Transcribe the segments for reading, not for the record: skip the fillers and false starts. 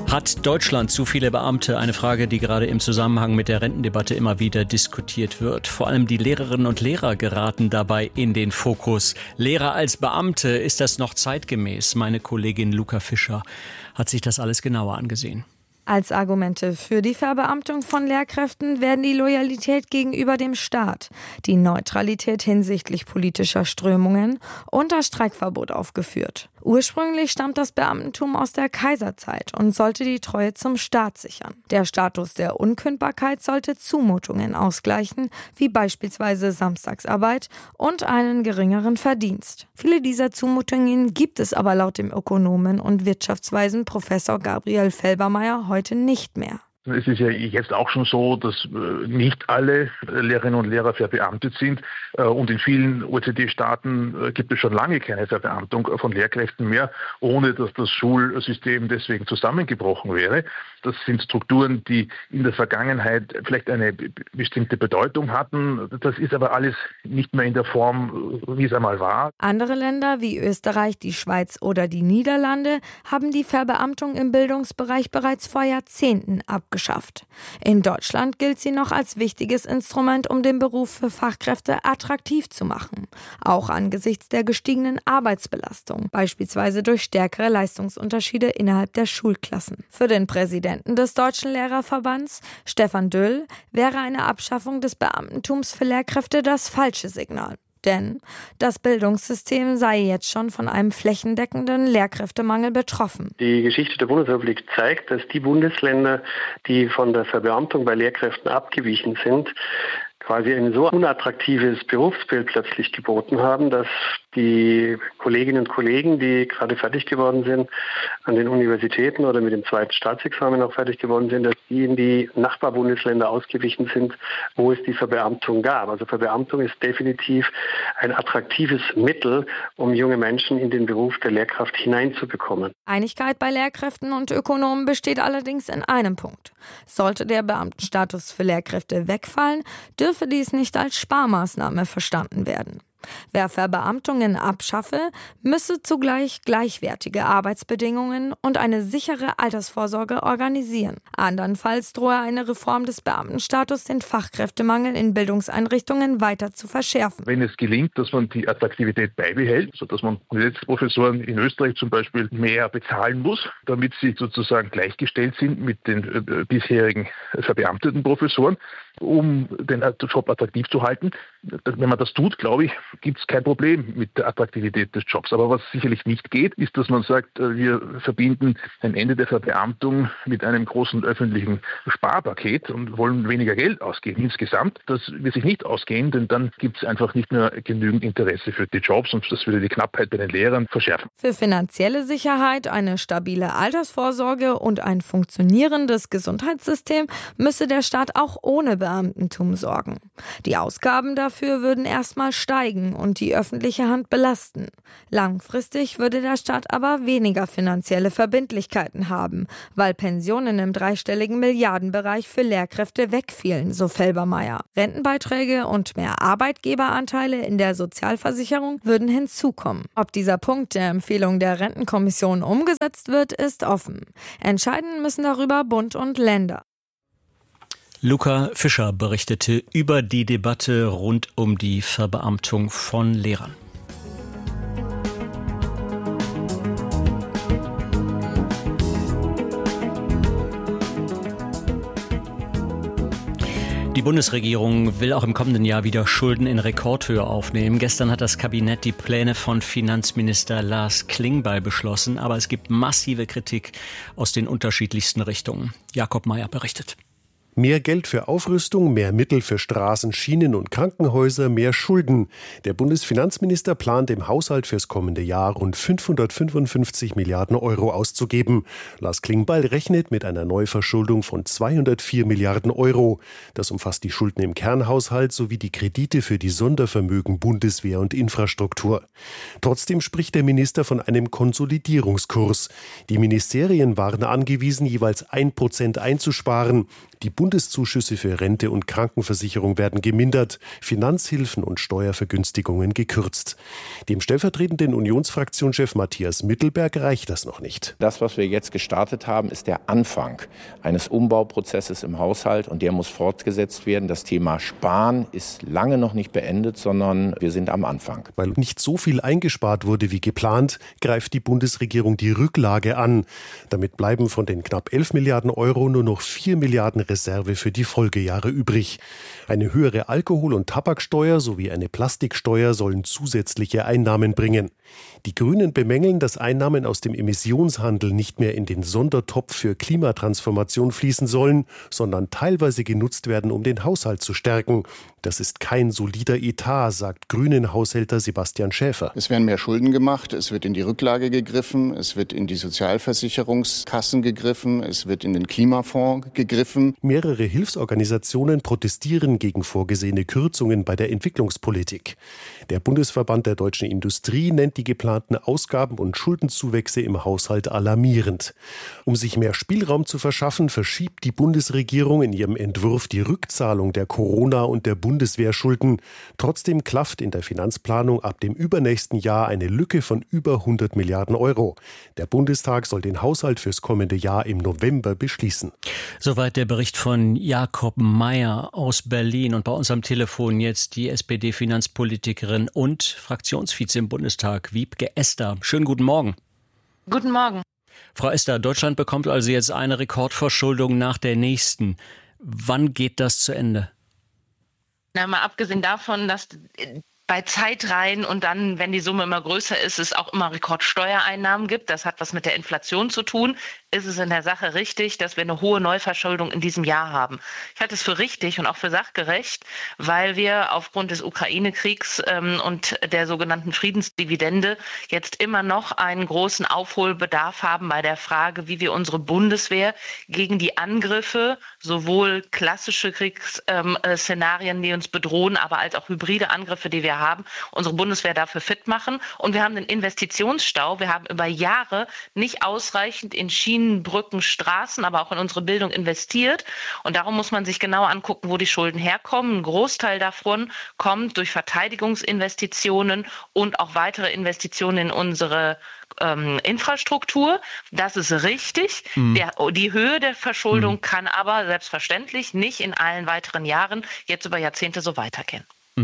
Hat Deutschland zu viele Beamte? Eine Frage, die gerade im Zusammenhang mit der Rentendebatte immer wieder diskutiert wird. Vor allem die Lehrerinnen und Lehrer geraten dabei in den Fokus. Lehrer als Beamte, ist das noch zeitgemäß? Meine Kollegin Luca Fischer hat sich das alles genauer angesehen. Als Argumente für die Verbeamtung von Lehrkräften werden die Loyalität gegenüber dem Staat, die Neutralität hinsichtlich politischer Strömungen und das Streikverbot aufgeführt. Ursprünglich stammt das Beamtentum aus der Kaiserzeit und sollte die Treue zum Staat sichern. Der Status der Unkündbarkeit sollte Zumutungen ausgleichen, wie beispielsweise Samstagsarbeit und einen geringeren Verdienst. Viele dieser Zumutungen gibt es aber laut dem Ökonomen und Wirtschaftsweisen Professor Gabriel Felbermayr heute nicht mehr. Es ist ja jetzt auch schon so, dass nicht alle Lehrerinnen und Lehrer verbeamtet sind. Und in vielen OECD-Staaten gibt es schon lange keine Verbeamtung von Lehrkräften mehr, ohne dass das Schulsystem deswegen zusammengebrochen wäre. Das sind Strukturen, die in der Vergangenheit vielleicht eine bestimmte Bedeutung hatten. Das ist aber alles nicht mehr in der Form, wie es einmal war. Andere Länder wie Österreich, die Schweiz oder die Niederlande haben die Verbeamtung im Bildungsbereich bereits vor Jahrzehnten abgeschafft. In Deutschland gilt sie noch als wichtiges Instrument, um den Beruf für Fachkräfte attraktiv zu machen. Auch angesichts der gestiegenen Arbeitsbelastung, beispielsweise durch stärkere Leistungsunterschiede innerhalb der Schulklassen. Für den Präsidenten des Deutschen Lehrerverbands, Stefan Döll, wäre eine Abschaffung des Beamtentums für Lehrkräfte das falsche Signal. Denn das Bildungssystem sei jetzt schon von einem flächendeckenden Lehrkräftemangel betroffen. Die Geschichte der Bundesrepublik zeigt, dass die Bundesländer, die von der Verbeamtung bei Lehrkräften abgewichen sind, quasi ein so unattraktives Berufsbild plötzlich geboten haben, dass die Kolleginnen und Kollegen, die gerade fertig geworden sind an den Universitäten oder mit dem zweiten Staatsexamen auch fertig geworden sind, dass die in die Nachbarbundesländer ausgewichen sind, wo es die Verbeamtung gab. Also Verbeamtung ist definitiv ein attraktives Mittel, um junge Menschen in den Beruf der Lehrkraft hineinzubekommen. Einigkeit bei Lehrkräften und Ökonomen besteht allerdings in einem Punkt. Sollte der Beamtenstatus für Lehrkräfte wegfallen, dürfe dies nicht als Sparmaßnahme verstanden werden. Wer Verbeamtungen abschaffe, müsse zugleich gleichwertige Arbeitsbedingungen und eine sichere Altersvorsorge organisieren. Andernfalls drohe eine Reform des Beamtenstatus, den Fachkräftemangel in Bildungseinrichtungen weiter zu verschärfen. Wenn es gelingt, dass man die Attraktivität beibehält, sodass man Universitätsprofessoren in Österreich zum Beispiel mehr bezahlen muss, damit sie sozusagen gleichgestellt sind mit den bisherigen verbeamteten Professoren, um den Job attraktiv zu halten. Wenn man das tut, glaube ich, gibt es kein Problem mit der Attraktivität des Jobs. Aber was sicherlich nicht geht, ist, dass man sagt, wir verbinden ein Ende der Verbeamtung mit einem großen öffentlichen Sparpaket und wollen weniger Geld ausgeben insgesamt. Das wird sich nicht ausgehen, denn dann gibt es einfach nicht mehr genügend Interesse für die Jobs und das würde die Knappheit bei den Lehrern verschärfen. Für finanzielle Sicherheit, eine stabile Altersvorsorge und ein funktionierendes Gesundheitssystem müsse der Staat auch ohne Beamtentum sorgen. Die Ausgaben dafür würden erstmal steigen und die öffentliche Hand belasten. Langfristig würde der Staat aber weniger finanzielle Verbindlichkeiten haben, weil Pensionen im dreistelligen Milliardenbereich für Lehrkräfte wegfielen, so Felbermayr. Rentenbeiträge und mehr Arbeitgeberanteile in der Sozialversicherung würden hinzukommen. Ob dieser Punkt der Empfehlung der Rentenkommission umgesetzt wird, ist offen. Entscheiden müssen darüber Bund und Länder. Luca Fischer berichtete über die Debatte rund um die Verbeamtung von Lehrern. Die Bundesregierung will auch im kommenden Jahr wieder Schulden in Rekordhöhe aufnehmen. Gestern hat das Kabinett die Pläne von Finanzminister Lars Klingbeil beschlossen, aber es gibt massive Kritik aus den unterschiedlichsten Richtungen. Jakob Mayer berichtet. Mehr Geld für Aufrüstung, mehr Mittel für Straßen, Schienen und Krankenhäuser, mehr Schulden. Der Bundesfinanzminister plant im Haushalt fürs kommende Jahr rund 555 Milliarden Euro auszugeben. Lars Klingbeil rechnet mit einer Neuverschuldung von 204 Milliarden Euro. Das umfasst die Schulden im Kernhaushalt sowie die Kredite für die Sondervermögen Bundeswehr und Infrastruktur. Trotzdem spricht der Minister von einem Konsolidierungskurs. Die Ministerien waren angewiesen, jeweils 1% einzusparen. Die Bundeszuschüsse für Rente und Krankenversicherung werden gemindert, Finanzhilfen und Steuervergünstigungen gekürzt. Dem stellvertretenden Unionsfraktionschef Matthias Mittelberg reicht das noch nicht. Das, was wir jetzt gestartet haben, ist der Anfang eines Umbauprozesses im Haushalt und der muss fortgesetzt werden. Das Thema Sparen ist lange noch nicht beendet, sondern wir sind am Anfang. Weil nicht so viel eingespart wurde wie geplant, greift die Bundesregierung die Rücklage an. Damit bleiben von den knapp 11 Milliarden Euro nur noch 4 Milliarden Reserve für die Folgejahre übrig. Eine höhere Alkohol- und Tabaksteuer sowie eine Plastiksteuer sollen zusätzliche Einnahmen bringen. Die Grünen bemängeln, dass Einnahmen aus dem Emissionshandel nicht mehr in den Sondertopf für Klimatransformation fließen sollen, sondern teilweise genutzt werden, um den Haushalt zu stärken. Das ist kein solider Etat, sagt Grünen-Haushälter Sebastian Schäfer. Es werden mehr Schulden gemacht, es wird in die Rücklage gegriffen, es wird in die Sozialversicherungskassen gegriffen, es wird in den Klimafonds gegriffen. Mehrere Hilfsorganisationen protestieren gegen vorgesehene Kürzungen bei der Entwicklungspolitik. Der Bundesverband der deutschen Industrie nennt die geplanten Ausgaben- und Schuldenzuwächse im Haushalt alarmierend. Um sich mehr Spielraum zu verschaffen, verschiebt die Bundesregierung in ihrem Entwurf die Rückzahlung der Corona- und der Bundeswehrschulden. Trotzdem klafft in der Finanzplanung ab dem übernächsten Jahr eine Lücke von über 100 Milliarden Euro. Der Bundestag soll den Haushalt fürs kommende Jahr im November beschließen. Soweit der Bericht von Jakob Mayer aus Berlin. Und bei uns am Telefon jetzt die SPD-Finanzpolitikerin und Fraktionsvize im Bundestag, Wiebke Esder. Schönen guten Morgen. Guten Morgen. Frau Esder, Deutschland bekommt also jetzt eine Rekordverschuldung nach der nächsten. Wann geht das zu Ende? Na, mal abgesehen davon, dass bei Zeitreihen und dann, wenn die Summe immer größer ist, es auch immer Rekordsteuereinnahmen gibt. Das hat was mit der Inflation zu tun. Ist es in der Sache richtig, dass wir eine hohe Neuverschuldung in diesem Jahr haben? Ich halte es für richtig und auch für sachgerecht, weil wir aufgrund des Ukraine-Kriegs und der sogenannten Friedensdividende jetzt immer noch einen großen Aufholbedarf haben bei der Frage, wie wir unsere Bundeswehr gegen die Angriffe, sowohl klassische Kriegsszenarien, die uns bedrohen, aber als auch hybride Angriffe, die wir haben, unsere Bundeswehr dafür fit machen. Und wir haben den Investitionsstau. Wir haben über Jahre nicht ausreichend in Schienen, Brücken, Straßen, aber auch in unsere Bildung investiert. Und darum muss man sich genau angucken, wo die Schulden herkommen. Ein Großteil davon kommt durch Verteidigungsinvestitionen und auch weitere Investitionen in unsere Infrastruktur. Das ist richtig. Die Höhe der Verschuldung kann aber selbstverständlich nicht in allen weiteren Jahren jetzt über Jahrzehnte so weitergehen.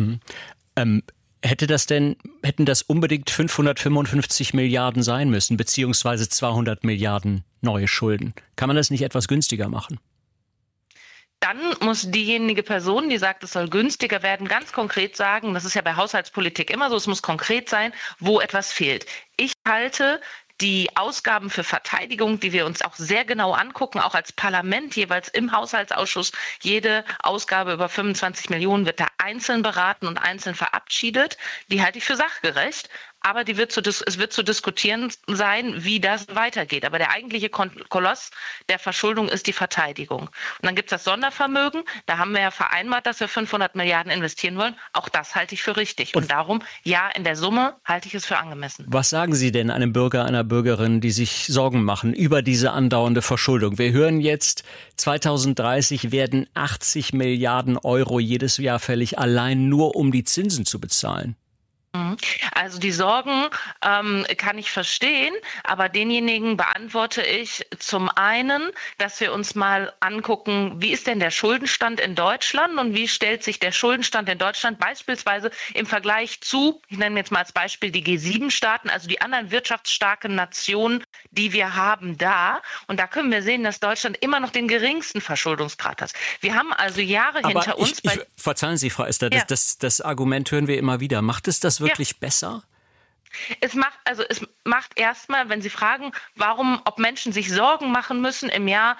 Hätten das unbedingt 555 Milliarden sein müssen, beziehungsweise 200 Milliarden neue Schulden? Kann man das nicht etwas günstiger machen? Dann muss diejenige Person, die sagt, es soll günstiger werden, ganz konkret sagen, das ist ja bei Haushaltspolitik immer so, es muss konkret sein, wo etwas fehlt. Ich halte die Ausgaben für Verteidigung, die wir uns auch sehr genau angucken, auch als Parlament jeweils im Haushaltsausschuss, jede Ausgabe über 25 Millionen wird da einzeln beraten und einzeln verabschiedet. Die halte ich für sachgerecht. Aber es wird zu diskutieren sein, wie das weitergeht. Aber der eigentliche Koloss der Verschuldung ist die Verteidigung. Und dann gibt es das Sondervermögen. Da haben wir ja vereinbart, dass wir 500 Milliarden investieren wollen. Auch das halte ich für richtig. Und darum, ja, in der Summe halte ich es für angemessen. Was sagen Sie denn einem Bürger, einer Bürgerin, die sich Sorgen machen über diese andauernde Verschuldung? Wir hören jetzt, 2030 werden 80 Milliarden Euro jedes Jahr fällig, allein nur um die Zinsen zu bezahlen. Also die Sorgen kann ich verstehen, aber denjenigen beantworte ich zum einen, dass wir uns mal angucken, wie ist denn der Schuldenstand in Deutschland und wie stellt sich der Schuldenstand in Deutschland beispielsweise im Vergleich zu, ich nenne jetzt mal als Beispiel die G7-Staaten, also die anderen wirtschaftsstarken Nationen, die wir haben da. Und da können wir sehen, dass Deutschland immer noch den geringsten Verschuldungsgrad hat. Wir haben also Jahre hinter uns. Verzeihen Sie, Frau Esder, das Argument hören wir immer wieder. Macht es das wirklich besser? Es macht erstmal, wenn Sie fragen, ob Menschen sich Sorgen machen müssen im Jahr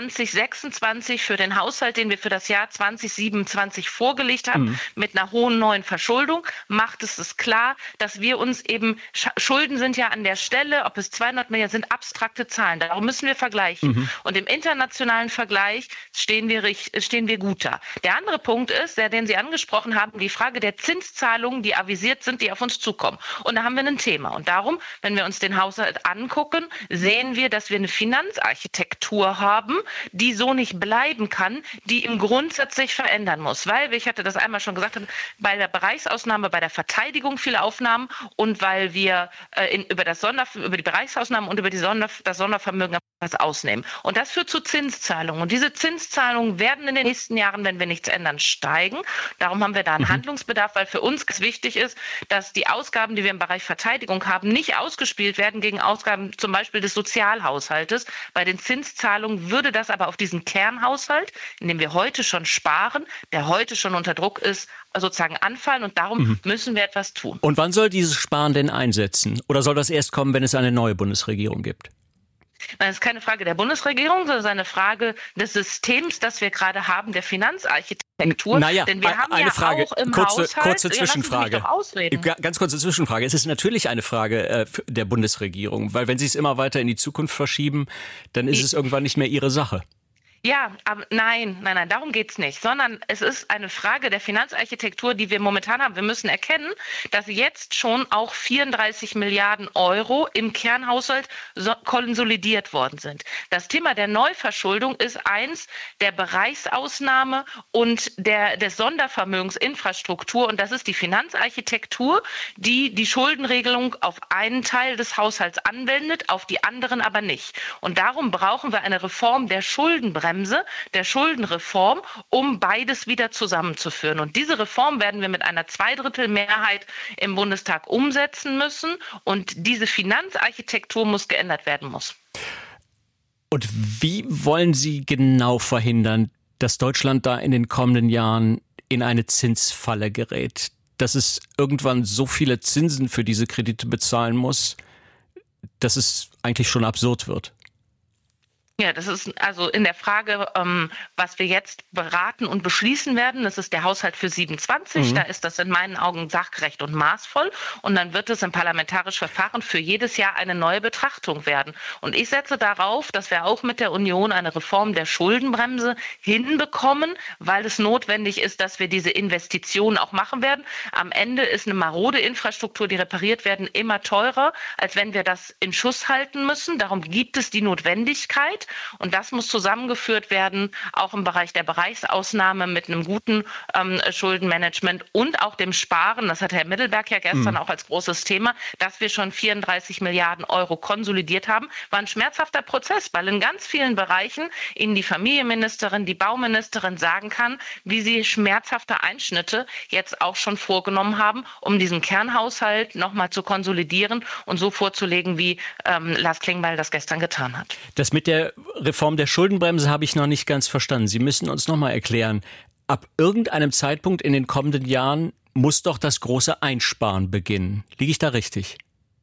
2026 für den Haushalt, den wir für das Jahr 2027 vorgelegt haben, mit einer hohen neuen Verschuldung, macht es klar, dass wir uns eben, Schulden sind ja an der Stelle, ob es 200 Milliarden sind, abstrakte Zahlen. Darum müssen wir vergleichen. Und im internationalen Vergleich stehen wir gut da. Der andere Punkt ist, den Sie angesprochen haben, die Frage der Zinszahlungen, die avisiert sind, die auf uns zukommen. Und da haben wir wir ein Thema. Und darum, wenn wir uns den Haushalt angucken, sehen wir, dass wir eine Finanzarchitektur haben, die so nicht bleiben kann, die im Grundsatz sich verändern muss. Weil, wie ich hatte das einmal schon gesagt, bei der Bereichsausnahme, bei der Verteidigung viele Aufnahmen und weil wir über die Bereichsausnahmen und über das Sondervermögen was ausnehmen. Und das führt zu Zinszahlungen. Und diese Zinszahlungen werden in den nächsten Jahren, wenn wir nichts ändern, steigen. Darum haben wir da einen Handlungsbedarf, weil für uns wichtig ist, dass die Ausgaben, die wir im Bereich Verteidigung haben, nicht ausgespielt werden gegen Ausgaben zum Beispiel des Sozialhaushaltes. Bei den Zinszahlungen würde das aber auf diesen Kernhaushalt, in dem wir heute schon sparen, der heute schon unter Druck ist, sozusagen anfallen. Und darum müssen wir etwas tun. Und wann soll dieses Sparen denn einsetzen? Oder soll das erst kommen, wenn es eine neue Bundesregierung gibt? Das ist keine Frage der Bundesregierung, sondern eine Frage des Systems, das wir gerade haben, der Finanzarchitektur. Naja, denn wir haben eine Frage, auch im kurze Haushalt... Zwischenfrage. Ganz kurze Zwischenfrage. Es ist natürlich eine Frage der Bundesregierung, weil wenn Sie es immer weiter in die Zukunft verschieben, dann ist es irgendwann nicht mehr Ihre Sache. Ja, aber nein, darum geht's nicht, sondern es ist eine Frage der Finanzarchitektur, die wir momentan haben. Wir müssen erkennen, dass jetzt schon auch 34 Milliarden Euro im Kernhaushalt konsolidiert worden sind. Das Thema der Neuverschuldung ist eins der Bereichsausnahme und des Sondervermögensinfrastruktur, und das ist die Finanzarchitektur, die die Schuldenregelung auf einen Teil des Haushalts anwendet, auf die anderen aber nicht. Und darum brauchen wir eine Reform der Schuldenbremse, der Schuldenreform, um beides wieder zusammenzuführen. Und diese Reform werden wir mit einer Zweidrittelmehrheit im Bundestag umsetzen müssen. Und diese Finanzarchitektur muss geändert werden muss. Und wie wollen Sie genau verhindern, dass Deutschland da in den kommenden Jahren in eine Zinsfalle gerät? Dass es irgendwann so viele Zinsen für diese Kredite bezahlen muss, dass es eigentlich schon absurd wird? Ja, das ist also in der Frage, was wir jetzt beraten und beschließen werden. Das ist der Haushalt für 27. Da ist das in meinen Augen sachgerecht und maßvoll. Und dann wird es im parlamentarischen Verfahren für jedes Jahr eine neue Betrachtung werden. Und ich setze darauf, dass wir auch mit der Union eine Reform der Schuldenbremse hinbekommen, weil es notwendig ist, dass wir diese Investitionen auch machen werden. Am Ende ist eine marode Infrastruktur, die repariert werden, immer teurer, als wenn wir das in Schuss halten müssen. Darum gibt es die Notwendigkeit. Und das muss zusammengeführt werden, auch im Bereich der Bereichsausnahme mit einem guten Schuldenmanagement und auch dem Sparen. Das hat Herr Middelberg ja gestern auch als großes Thema, dass wir schon 34 Milliarden Euro konsolidiert haben. War ein schmerzhafter Prozess, weil in ganz vielen Bereichen Ihnen die Familienministerin, die Bauministerin sagen kann, wie sie schmerzhafte Einschnitte jetzt auch schon vorgenommen haben, um diesen Kernhaushalt nochmal zu konsolidieren und so vorzulegen, wie Lars Klingbeil das gestern getan hat. Das mit der Reform der Schuldenbremse habe ich noch nicht ganz verstanden. Sie müssen uns noch mal erklären, ab irgendeinem Zeitpunkt in den kommenden Jahren muss doch das große Einsparen beginnen. Liege ich da richtig?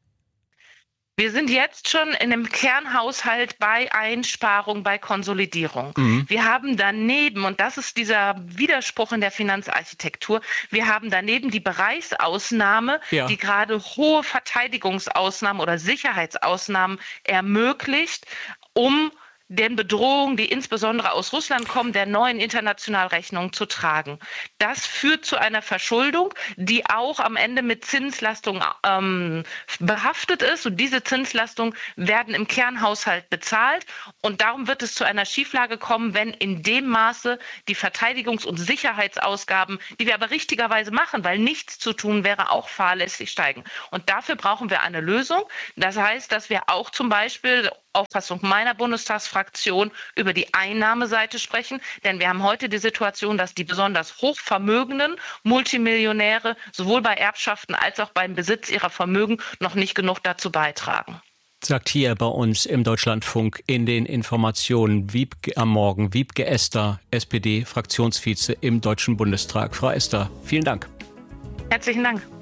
Wir sind jetzt schon in dem Kernhaushalt bei Einsparung, bei Konsolidierung. Wir haben daneben, und das ist dieser Widerspruch in der Finanzarchitektur, wir haben daneben die Bereichsausnahme, die gerade hohe Verteidigungsausnahmen oder Sicherheitsausnahmen ermöglicht, um den Bedrohungen, die insbesondere aus Russland kommen, der neuen Internationalrechnung zu tragen. Das führt zu einer Verschuldung, die auch am Ende mit Zinslastung behaftet ist. Und diese Zinslastungen werden im Kernhaushalt bezahlt. Und darum wird es zu einer Schieflage kommen, wenn in dem Maße die Verteidigungs- und Sicherheitsausgaben, die wir aber richtigerweise machen, weil nichts zu tun wäre, auch fahrlässig steigen. Und dafür brauchen wir eine Lösung. Das heißt, dass wir auch zum Beispiel Auffassung meiner Bundestagsfraktion über die Einnahmeseite sprechen. Denn wir haben heute die Situation, dass die besonders hochvermögenden Multimillionäre sowohl bei Erbschaften als auch beim Besitz ihrer Vermögen noch nicht genug dazu beitragen. Sagt hier bei uns im Deutschlandfunk in den Informationen am Morgen Wiebke Esther, SPD-Fraktionsvize im Deutschen Bundestag. Frau Esther, vielen Dank. Herzlichen Dank.